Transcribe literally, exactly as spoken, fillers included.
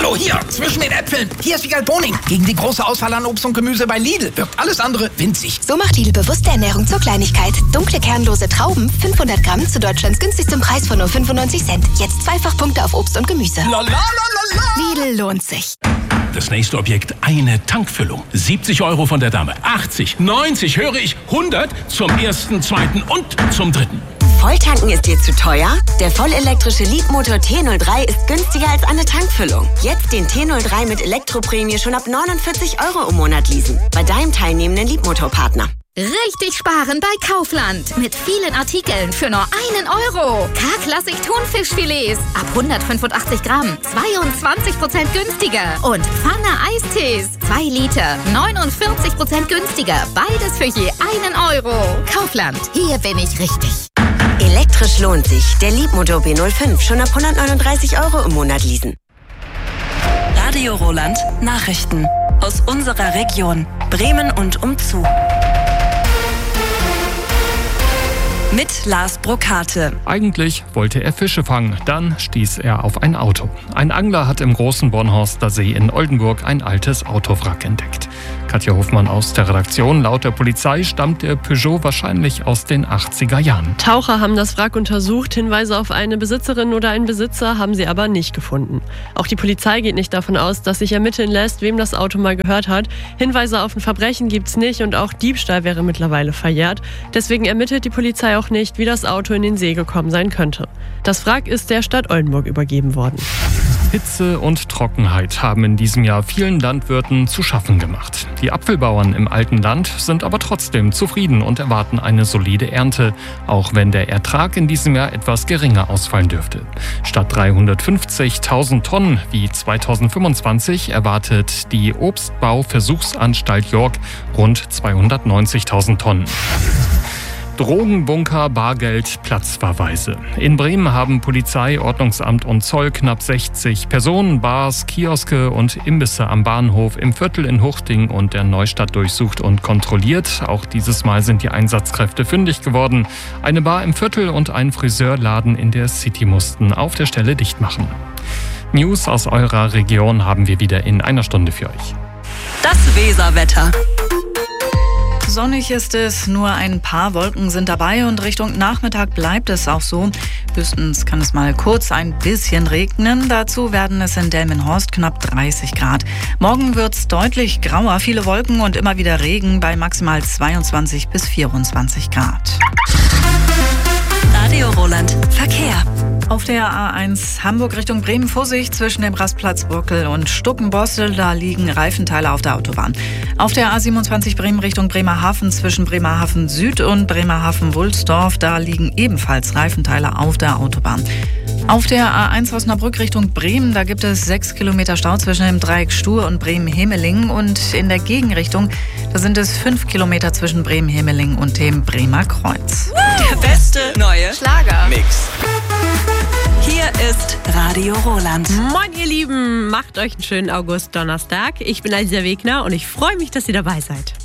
Hallo, hier, zwischen den Äpfeln. Hier ist Wiegald Boning. Gegen die große Auswahl an Obst und Gemüse bei Lidl wirkt alles andere winzig. So macht Lidl bewusste Ernährung zur Kleinigkeit. Dunkle, kernlose Trauben, fünfhundert Gramm zu Deutschlands günstigstem Preis von nur fünfundneunzig Cent. Jetzt zweifach Punkte auf Obst und Gemüse. La, la, la, la, la. Lidl lohnt sich. Das nächste Objekt, eine Tankfüllung. siebzig Euro von der Dame. achtzig, neunzig, höre ich, hundert zum ersten, zweiten und zum dritten. Volltanken ist dir zu teuer? Der vollelektrische Leapmotor T null drei ist günstiger als eine Tankfüllung. Jetzt den T null drei mit Elektroprämie schon ab neunundvierzig Euro im Monat leasen. Bei deinem teilnehmenden Leapmotor-Partner. Richtig sparen bei Kaufland. Mit vielen Artikeln für nur einen Euro. K-Klassik Thunfischfilets ab hundertfünfundachtzig Gramm. zweiundzwanzig Prozent günstiger. Und Pfanne Eistees. zwei Liter. neunundvierzig Prozent günstiger. Beides für je einen Euro. Kaufland. Hier bin ich richtig. Elektrisch lohnt sich. Der Leapmotor B null fünf schon ab hundertneununddreißig Euro im Monat leasen. Radio Roland Nachrichten aus unserer Region Bremen und umzu. Mit Lars Brokate. Eigentlich wollte er Fische fangen, dann stieß er auf ein Auto. Ein Angler hat im großen Bornhorster See in Oldenburg ein altes Autowrack entdeckt. Katja Hofmann aus der Redaktion. Laut der Polizei stammt der Peugeot wahrscheinlich aus den achtziger Jahren. Taucher haben das Wrack untersucht. Hinweise auf eine Besitzerin oder einen Besitzer haben sie aber nicht gefunden. Auch die Polizei geht nicht davon aus, dass sich ermitteln lässt, wem das Auto mal gehört hat. Hinweise auf ein Verbrechen gibt's nicht und auch Diebstahl wäre mittlerweile verjährt. Deswegen ermittelt die Polizei auch nicht, wie das Auto in den See gekommen sein könnte. Das Wrack ist der Stadt Oldenburg übergeben worden. Hitze und Trockenheit haben in diesem Jahr vielen Landwirten zu schaffen gemacht. Die Apfelbauern im alten Land sind aber trotzdem zufrieden und erwarten eine solide Ernte, auch wenn der Ertrag in diesem Jahr etwas geringer ausfallen dürfte. Statt dreihundertfünfzigtausend Tonnen wie zweitausendfünfundzwanzig erwartet die Obstbau-Versuchsanstalt York rund zweihundertneunzigtausend Tonnen. Drogenbunker, Bargeld, Platzverweise. In Bremen haben Polizei, Ordnungsamt und Zoll knapp sechzig Personen, Bars, Kioske und Imbisse am Bahnhof im Viertel in Huchting und der Neustadt durchsucht und kontrolliert. Auch dieses Mal sind die Einsatzkräfte fündig geworden. Eine Bar im Viertel und ein Friseurladen in der City mussten auf der Stelle dicht machen. News aus eurer Region haben wir wieder in einer Stunde für euch. Das Weserwetter. Sonnig ist es, nur ein paar Wolken sind dabei und Richtung Nachmittag bleibt es auch so. Höchstens kann es mal kurz ein bisschen regnen. Dazu werden es in Delmenhorst knapp dreißig Grad. Morgen wird es deutlich grauer, viele Wolken und immer wieder Regen bei maximal zweiundzwanzig bis vierundzwanzig Grad. Radio Roland Verkehr. Auf der A eins Hamburg Richtung Bremen Vorsicht zwischen dem Rastplatz Brückel und Stuckenbossel, da liegen Reifenteile auf der Autobahn. Auf der A siebenundzwanzig Bremen Richtung Bremerhaven zwischen Bremerhaven Süd und Bremerhaven Wulsdorf, da liegen ebenfalls Reifenteile auf der Autobahn. Auf der A eins Osnabrück Richtung Bremen, da gibt es sechs Kilometer Stau zwischen dem Dreieck Stur und Bremen-Hemeling und in der Gegenrichtung, da sind es fünf Kilometer zwischen Bremen-Hemeling und dem Bremer Kreuz. Der beste neue Schlager. Mix. Hier ist Radio Roland. Moin ihr Lieben, macht euch einen schönen August-Donnerstag. Ich bin Alisa Wegner und ich freue mich, dass ihr dabei seid.